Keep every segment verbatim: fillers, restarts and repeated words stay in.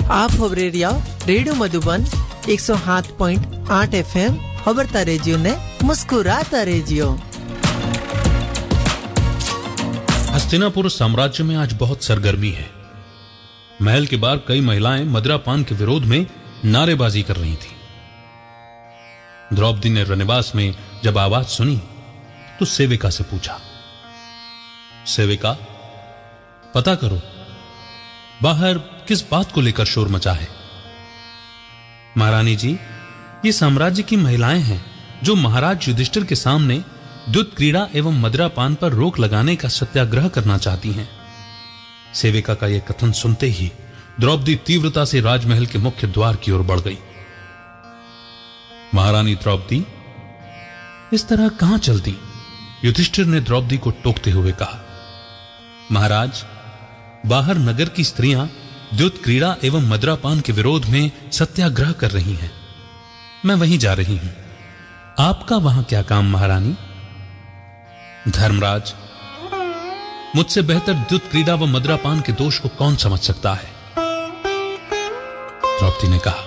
आप खबरे रिया रेडियो मधुबन एक सौ सात पॉइंट आठ एफ एम खबरता रेजियो ने मुस्कुराता रेजियो। हस्तिनापुर साम्राज्य में आज बहुत सरगर्मी है। महल के बाहर कई महिलाएं मदिरापान के विरोध में नारेबाजी कर रही थीं। द्रौपदी ने रनिवास में जब आवाज सुनी तो सेविका से पूछा, सेविका, पता करो बाहर किस बात को लेकर शोर मचा है। महारानी जी, ये साम्राज्य की महिलाएं हैं जो महाराज युधिष्ठिर के सामने द्युत क्रीड़ा एवं मदिरापान पर रोक लगाने का सत्याग्रह करना चाहती हैं। सेविका का यह कथन सुनते ही द्रौपदी तीव्रता से राजमहल के मुख्य द्वार की ओर बढ़ गई। महारानी द्रौपदी, इस तरह कहां चलती? युधिष्ठिर ने द्रौपदी को टोकते हुए कहा। महाराज, बाहर नगर की स्त्रियां द्युत क्रीड़ा एवं मदिरापान के विरोध में सत्याग्रह कर रही हैं। मैं वहीं जा रही हूं। आपका वहां क्या काम महारानी? धर्मराज, मुझसे बेहतर द्युत क्रीड़ा व मदिरापान के दोष को कौन समझ सकता है? द्रौपदी ने कहा,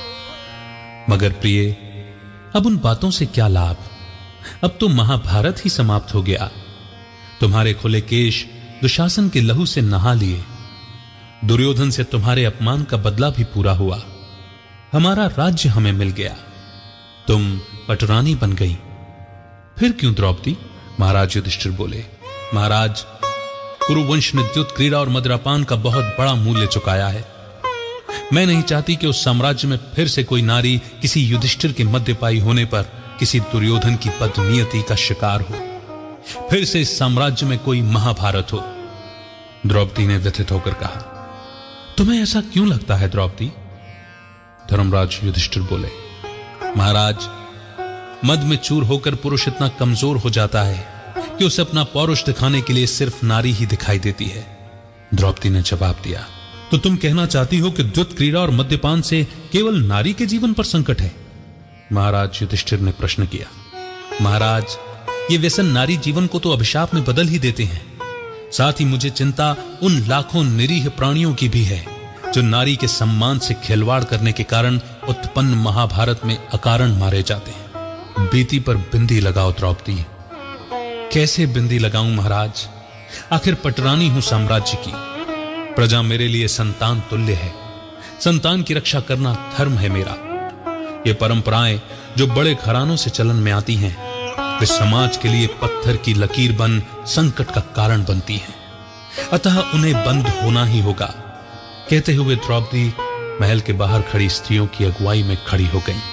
मगर प्रिय, अब उन बातों से क्या लाभ? अब तो महाभारत ही समाप्त हो गया। तुम्हारे खुले केश दुशासन के लहू से नहा लिए। दुर्योधन से तुम्हारे अपमान का बदला भी पूरा हुआ। हमारा राज्य हमें मिल गया। तुम पटरानी बन गई। फिर क्यों द्रौपदी? महाराज युधिष्ठिर बोले, महाराज, कुरुवंश ने द्युत क्रीड़ा और मदिरापान का बहुत बड़ा मूल्य चुकाया है। मैं नहीं चाहती कि उस साम्राज्य में फिर से कोई नारी किसी युधिष्ठिर के मद्यपायी होने पर किसी दुर्योधन की बदनीयती का शिकार हो, फिर से इस साम्राज्य में कोई महाभारत हो। द्रौपदी ने व्यथित होकर कहा, तुम्हें ऐसा क्यों लगता है द्रौपदी? धर्मराज युधिष्ठिर बोले, महाराज, मद में चूर होकर पुरुष इतना कमजोर हो जाता है कि उसे अपना पौरुष दिखाने के लिए सिर्फ नारी ही दिखाई देती है। द्रौपदी ने जवाब दिया, तो तुम कहना चाहती हो कि द्युत क्रीड़ा और मद्यपान से केवल नारी के जीवन पर संकट है? महाराज युधिष्ठिर ने प्रश्न किया। महाराज, ये व्यसन नारी जीवन को तो अभिशाप में बदल ही देते हैं। साथ ही मुझे चिंता उन लाखों निरीह प्राणियों की भी है जो नारी के सम्मान से खिलवाड़ करने के कारण उत्पन्न महाभारत में अकारण मारे जाते हैं। बीती पर बिंदी लगाओ द्रौपदी। कैसे बिंदी लगाऊं महाराज? आखिर पटरानी हूं साम्राज्य की। प्रजा मेरे लिए संतान तुल्य है। संतान की रक्षा करना धर्म है मेरा। ये परंपराएं जो बड़े घरानों से चलन में आती हैं, वे समाज के लिए पत्थर की लकीर बन संकट का कारण बनती हैं। अतः उन्हें बंद होना ही होगा। कहते हुए द्रौपदी महल के बाहर खड़ी स्त्रियों की अगुवाई में खड़ी हो गई।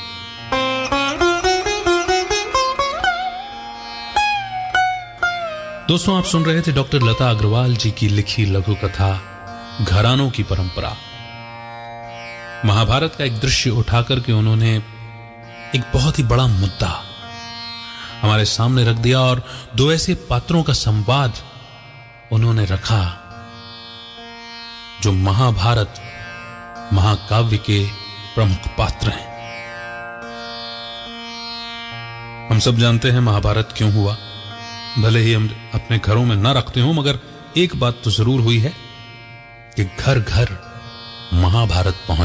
दोस्तों, आप सुन रहे थे डॉक्टर लता अग्रवाल जी की लिखी लघु कथा घरानों की परंपरा। महाभारत का एक दृश्य उठाकर के उन्होंने एक बहुत ही बड़ा मुद्दा हमारे सामने रख दिया और दो ऐसे पात्रों का संवाद उन्होंने रखा जो महाभारत महाकाव्य के प्रमुख पात्र हैं। हम सब जानते हैं महाभारत क्यों हुआ। भले ही हम अपने घरों में ना रखते हो, मगर एक बात तो जरूर हुई है कि घर घर महाभारत पहुंच